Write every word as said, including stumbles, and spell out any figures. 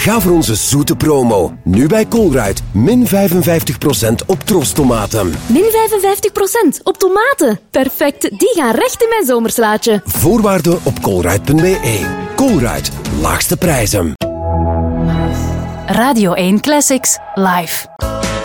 Ga voor onze zoete promo. Nu bij Colruyt. Min vijfenvijftig procent op trostomaten. Min vijfenvijftig procent op tomaten. Perfect, die gaan recht in mijn zomerslaatje. Voorwaarden op colruyt punt b e. Colruyt, laagste prijzen. Radio één Classics live.